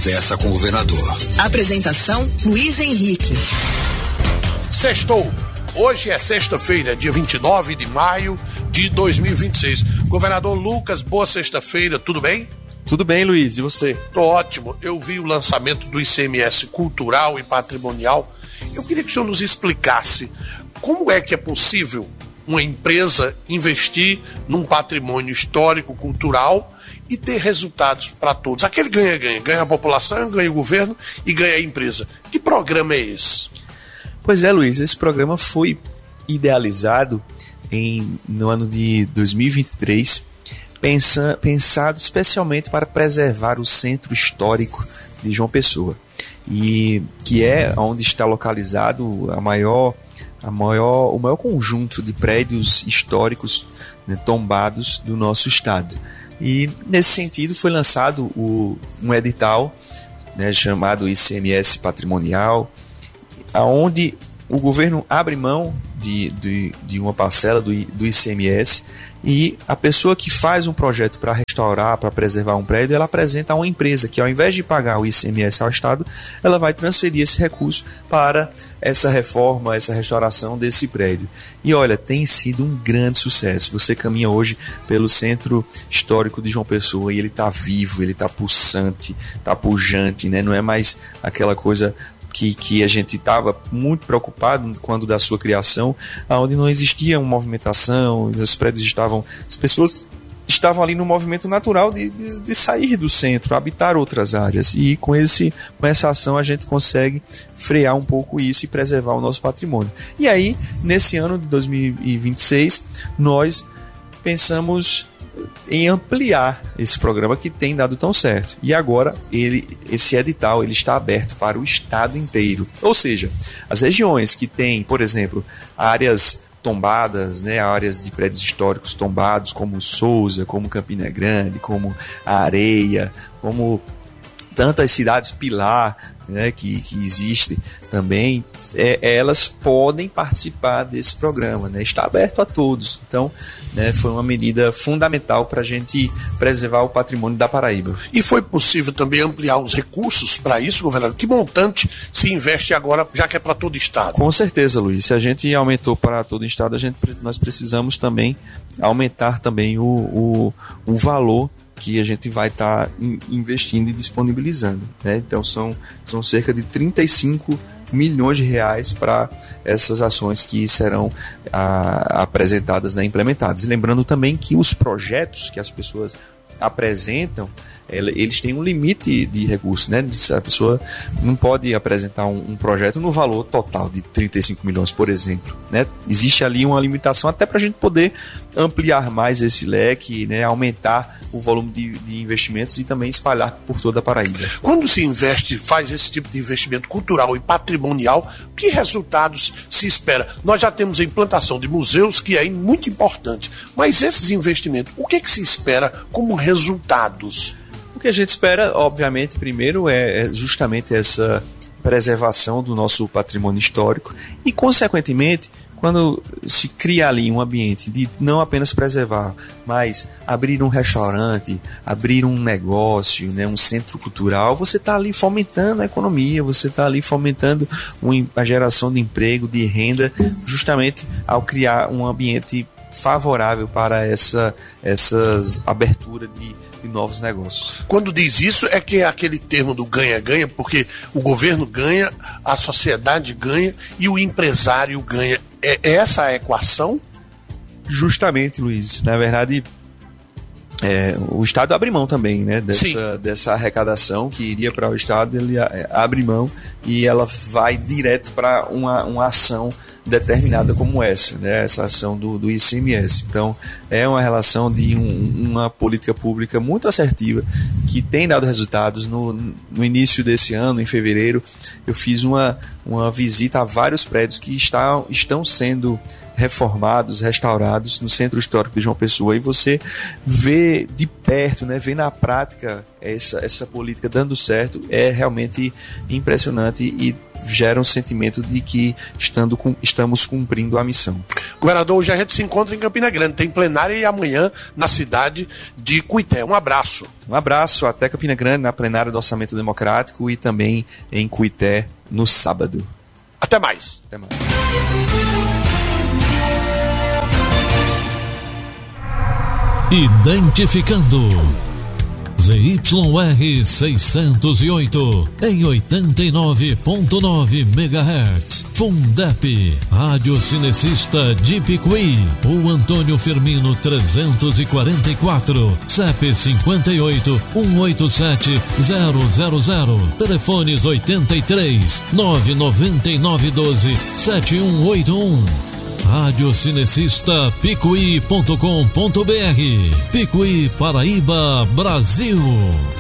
conversa com o governador. Apresentação, Luiz Henrique. Sextou. Hoje é sexta-feira, dia 29 de maio de 2026. Governador Lucas, boa sexta-feira, tudo bem? Tudo bem, Luiz, e você? Tô ótimo. Eu vi o lançamento do ICMS cultural e patrimonial. Eu queria que o senhor nos explicasse como é que é possível uma empresa investir num patrimônio histórico, cultural e ter resultados para todos. Aquele ganha-ganha. Ganha a população, ganha o governo e ganha a empresa. Que programa é esse? Pois é, Luiz, esse programa foi idealizado no ano de 2023, pensado especialmente para preservar o centro histórico de João Pessoa, e que é onde está localizado o maior conjunto de prédios históricos, né, tombados do nosso estado. E nesse sentido foi lançado um edital, né, chamado ICMS Patrimonial, onde o governo abre mão de uma parcela do ICMS, e a pessoa que faz um projeto para restaurar, para preservar um prédio, ela apresenta a uma empresa que, ao invés de pagar o ICMS ao Estado, ela vai transferir esse recurso para essa reforma, essa restauração desse prédio. E olha, tem sido um grande sucesso. Você caminha hoje pelo centro histórico de João Pessoa e ele está vivo, ele está pulsante, está pujante, né? Não é mais aquela coisa que a gente estava muito preocupado quando da sua criação, onde não existia uma movimentação, as pessoas estavam ali no movimento natural de sair do centro, habitar outras áreas, e com essa ação a gente consegue frear um pouco isso e preservar o nosso patrimônio. E aí, nesse ano de 2026, nós pensamos em ampliar esse programa que tem dado tão certo. E agora esse edital está aberto para o estado inteiro. Ou seja, as regiões que têm, por exemplo, áreas tombadas, né, áreas de prédios históricos tombados, como Souza, como Campina Grande, como a Areia, como tantas cidades pilar, né, que existem também, elas podem participar desse programa, né? Está aberto a todos. Então, né, foi uma medida fundamental para a gente preservar o patrimônio da Paraíba. E foi possível também ampliar os recursos para isso, governador? Que montante se investe agora, já que é para todo o estado? Com certeza, Luiz. Se a gente aumentou para todo o estado, nós precisamos também aumentar também o valor que a gente vai estar investindo e disponibilizando, né? Então são cerca de 35 milhões de reais para essas ações que serão apresentadas, né, implementadas. E lembrando também que os projetos que as pessoas apresentam, eles têm um limite de recursos, né? A pessoa não pode apresentar um projeto no valor total de 35 milhões, por exemplo, né? Existe ali uma limitação até para a gente poder ampliar mais esse leque, né? Aumentar o volume de investimentos e também espalhar por toda a Paraíba. Quando se investe, faz esse tipo de investimento cultural e patrimonial, que resultados se espera? Nós já temos a implantação de museus, que é muito importante, mas esses investimentos, o que se espera como resultados? O que a gente espera, obviamente, primeiro é justamente essa preservação do nosso patrimônio histórico e, consequentemente, quando se cria ali um ambiente de não apenas preservar, mas abrir um restaurante, abrir um negócio, né, um centro cultural, você está ali fomentando a economia, você está ali fomentando a geração de emprego, de renda, justamente ao criar um ambiente favorável para essas aberturas de novos negócios. Quando diz isso, é que é aquele termo do ganha-ganha, porque o governo ganha, a sociedade ganha e o empresário ganha. É essa a equação? Justamente, Luiz. Na verdade, o Estado abre mão também, né, dessa arrecadação que iria para o Estado, ele abre mão e ela vai direto para uma ação determinada como essa, né, essa ação do ICMS. Então, é uma relação de uma política pública muito assertiva que tem dado resultados. No início desse ano, em fevereiro, eu fiz uma visita a vários prédios que estão sendo reformados, restaurados no Centro Histórico de João Pessoa, e você vê de perto, né, vê na prática essa política dando certo, é realmente impressionante e gera um sentimento de que estamos cumprindo a missão. Governador, hoje a gente se encontra em Campina Grande, tem plenária e amanhã na cidade de Cuité. Um abraço. Um abraço, até Campina Grande, na plenária do Orçamento Democrático e também em Cuité no sábado. Até mais. Até mais. Identificando ZYR 608 em 89.9 MHz. Fundep, Rádio Cinecista de Picuí. O Antônio Firmino 344, CEP 58 187 000. Telefones 83 999 12 7181. Radiocinecista Picuí.com.br. Picuí, Paraíba, Brasil.